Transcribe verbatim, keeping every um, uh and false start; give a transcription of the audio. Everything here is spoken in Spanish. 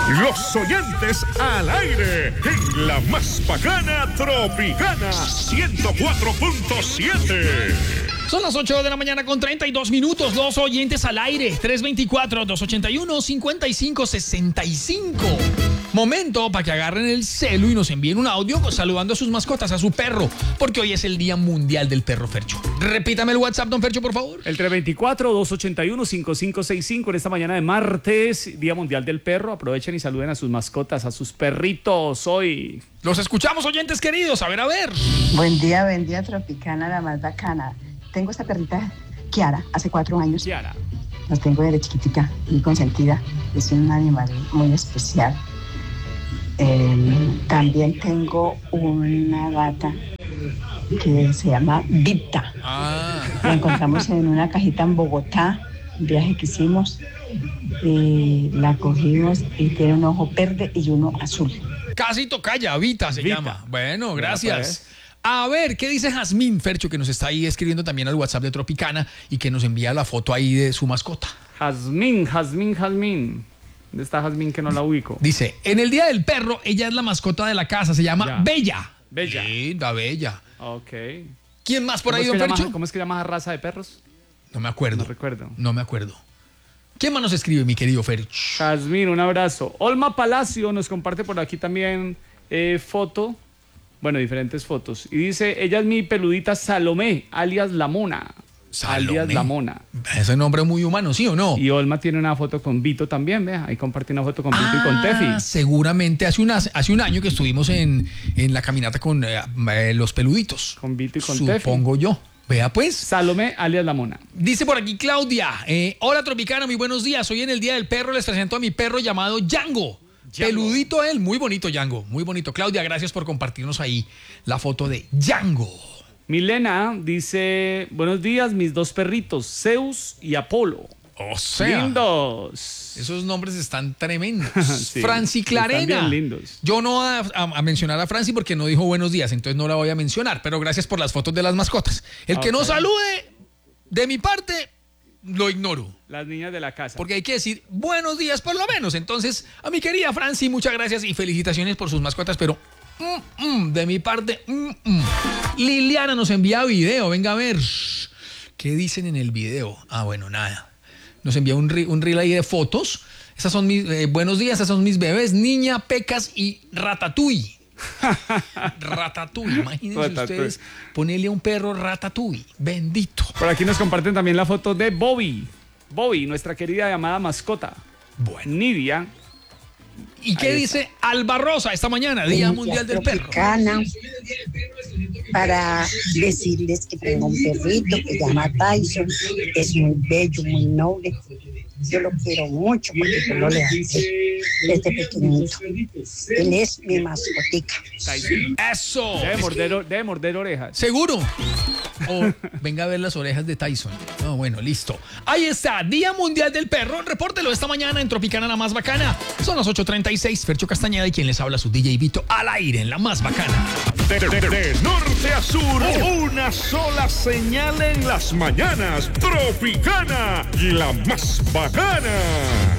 Los oyentes al aire en la más bacana Tropicana ciento cuatro punto siete. Son las ocho de la mañana con treinta y dos minutos. Los oyentes al aire. tres dos cuatro, dos ocho uno, cinco cinco seis cinco. Momento para que agarren el celu y nos envíen un audio saludando a sus mascotas, a su perro, porque hoy es el Día Mundial del Perro, Fercho. Repítame el WhatsApp, don Fercho, por favor. El tres dos cuatro, dos ocho uno, cinco cinco seis cinco. En esta mañana de martes, Día Mundial del Perro. Aprovechen y saluden a sus mascotas, a sus perritos hoy. Los escuchamos, oyentes queridos. A ver, a ver. Buen día, buen día, Tropicana, la más bacana. Tengo esta perrita, Kiara, hace cuatro años. Kiara. La tengo desde chiquitica, muy consentida. Es un animal muy especial. Eh, también tengo una gata que se llama Vita. Ah. La encontramos en una cajita en Bogotá, un viaje que hicimos. Y la cogimos y tiene un ojo verde y uno azul. Casi tocaya, Vita se Vita. llama. Bueno, gracias. Pues. A ver, ¿qué dice Jazmín, Fercho, que nos está ahí escribiendo también al WhatsApp de Tropicana y que nos envía la foto ahí de su mascota? Jazmín, Jazmín, Jazmín. ¿Dónde está Jazmín que no la ubico? Dice, en el Día del Perro, ella es la mascota de la casa, se llama Ya. Bella. Bella. Linda, Bella. Ok. ¿Quién más por ¿Cómo ahí, es que don llama- Fercho? ¿Cómo es que llama esa raza de perros? No me acuerdo. No recuerdo. No me acuerdo. ¿Quién más nos escribe, mi querido Fercho? Jazmín, un abrazo. Olma Palacio nos comparte por aquí también eh, foto. Bueno, diferentes fotos. Y dice, ella es mi peludita Salomé, alias La Mona. Salomé. Alias La Mona. Ese nombre es muy humano, ¿sí o no? Y Olma tiene una foto con Vito también, vea. Ahí compartió una foto con Vito y con Tefi. Seguramente hace, una, hace un año que estuvimos en, en la caminata con eh, eh, los peluditos. Con Vito y con Tefi. Supongo yo. Vea pues. Salomé, alias La Mona. Dice por aquí Claudia, eh, hola Tropicana, muy buenos días. Hoy en el Día del Perro les presento a mi perro llamado Django. Django. Peludito él, muy bonito Django, muy bonito. Claudia, gracias por compartirnos ahí la foto de Django. Milena dice, buenos días, mis dos perritos, Zeus y Apolo. O sea, Lindos. esos nombres están tremendos. Sí, Franci están Clarena. bien lindos. Yo no a, a- a mencionar a Franci porque no dijo buenos días, entonces no la voy a mencionar, pero gracias por las fotos de las mascotas. El que Ok. no salude, de mi parte, lo ignoro. Las niñas de la casa. Porque hay que decir buenos días por lo menos. Entonces, a mi querida Franci, muchas gracias y felicitaciones por sus mascotas, pero mm, mm, de mi parte, mm, mm. Liliana nos envía video, venga a ver. ¿Qué dicen en el video? Ah, bueno, nada. Nos envía un, re- un reel ahí de fotos. Esas son mis, eh, buenos días, esas son mis bebés, Niña, Pecas y Ratatouille. Ratatouille, imagínense Ratatouille. ustedes ponerle a un perro Ratatouille, bendito. Por aquí nos comparten también la foto de Bobby. Bobby, nuestra querida llamada mascota. Bueno. Nidia. ¿Y qué Ahí dice Alba Rosa esta mañana, Día Mundial del Perro? Tropicana, para decirles que tengo un perrito que se llama Tyson, es muy bello, muy noble. Yo lo quiero mucho porque yo lo le hace desde pequeñito. Él es mi mascotica. ¡Eso! Debe morder, debe morder orejas. ¿Seguro? O venga a ver las orejas de Tyson. No, bueno, listo. Ahí está, Día Mundial del Perro. Repórtelo esta mañana en Tropicana, la más bacana. Son las ocho treinta y seis. Fercho Castañeda y quien les habla, su D J Vito, al aire en la más bacana. De, de- de norte a sur, una sola señal en las mañanas. Tropicana, la más bacana.